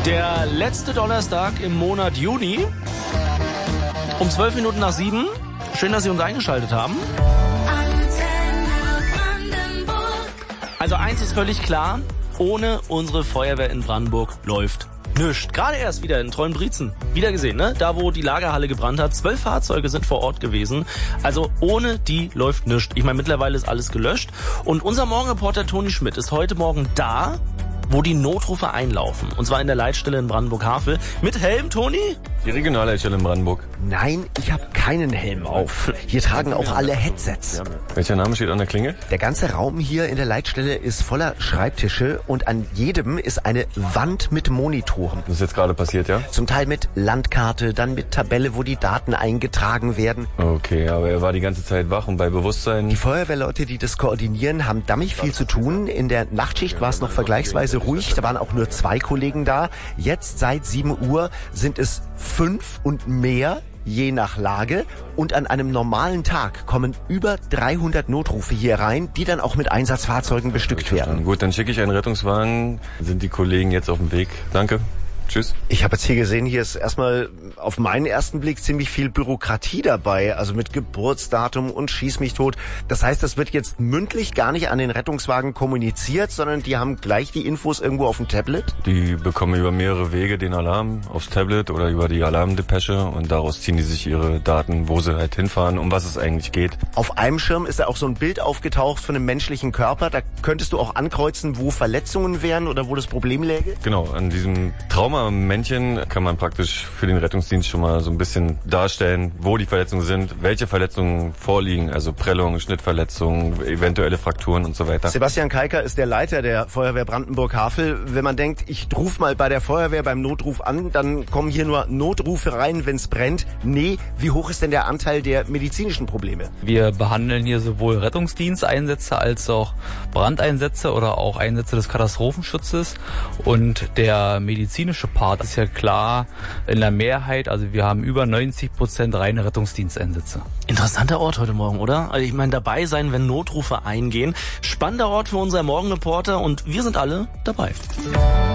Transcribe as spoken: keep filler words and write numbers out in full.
Der letzte Donnerstag im Monat Juni um zwölf Minuten nach sieben. Schön, dass Sie uns eingeschaltet haben. Also eins ist völlig klar, ohne unsere Feuerwehr in Brandenburg läuft nichts. Gerade erst wieder in Treuenbrietzen. Wieder gesehen, ne? Da, wo die Lagerhalle gebrannt hat. Zwölf Fahrzeuge sind vor Ort gewesen. Also ohne die läuft nichts. Ich meine, mittlerweile ist alles gelöscht. Und unser Morgenreporter Toni Schmidt ist heute Morgen da, wo die Notrufe einlaufen. Und zwar in der Leitstelle in Brandenburg-Havel. Mit Helm, Toni? Die Regionalleitstelle in Brandenburg. Nein, ich habe keinen Helm auf. Hier tragen auch alle Headsets. Welcher Name steht an der Klingel? Der ganze Raum hier in der Leitstelle ist voller Schreibtische und an jedem ist eine Wand mit Monitoren. Das ist jetzt gerade passiert, ja? Zum Teil mit Landkarte, dann mit Tabelle, wo die Daten eingetragen werden. Okay, aber er war die ganze Zeit wach und bei Bewusstsein. Die Feuerwehrleute, die das koordinieren, haben dammig viel zu tun. In der Nachtschicht war es noch vergleichsweise ruhig, da waren auch nur zwei Kollegen da. Jetzt seit sieben Uhr sind es fünf und mehr, je nach Lage. Und an einem normalen Tag kommen über dreihundert Notrufe hier rein, die dann auch mit Einsatzfahrzeugen bestückt werden. Gut, dann schicke ich einen Rettungswagen. Sind die Kollegen jetzt auf dem Weg? Danke. Tschüss. Ich habe jetzt hier gesehen, hier ist erstmal auf meinen ersten Blick ziemlich viel Bürokratie dabei, also mit Geburtsdatum und Schieß mich tot. Das heißt, das wird jetzt mündlich gar nicht an den Rettungswagen kommuniziert, sondern die haben gleich die Infos irgendwo auf dem Tablet? Die bekommen über mehrere Wege den Alarm aufs Tablet oder über die Alarmdepesche und daraus ziehen die sich ihre Daten, wo sie halt hinfahren, um was es eigentlich geht. Auf einem Schirm ist da auch so ein Bild aufgetaucht von einem menschlichen Körper. Da könntest du auch ankreuzen, wo Verletzungen wären oder wo das Problem läge? Genau, an diesem Trauma Männchen kann man praktisch für den Rettungsdienst schon mal so ein bisschen darstellen, wo die Verletzungen sind, welche Verletzungen vorliegen, also Prellungen, Schnittverletzungen, eventuelle Frakturen und so weiter. Sebastian Keiker ist der Leiter der Feuerwehr Brandenburg-Havel. Wenn man denkt, ich rufe mal bei der Feuerwehr beim Notruf an, dann kommen hier nur Notrufe rein, wenn es brennt. Nee, wie hoch ist denn der Anteil der medizinischen Probleme? Wir behandeln hier sowohl Rettungsdiensteinsätze als auch Brandeinsätze oder auch Einsätze des Katastrophenschutzes. Und der medizinische Part ist ja klar in der Mehrheit, also wir haben über neunzig Prozent reine Rettungsdiensteinsätze. Interessanter Ort heute Morgen, oder? Also ich meine, dabei sein, wenn Notrufe eingehen. Spannender Ort für unser Morgenreporter und wir sind alle dabei.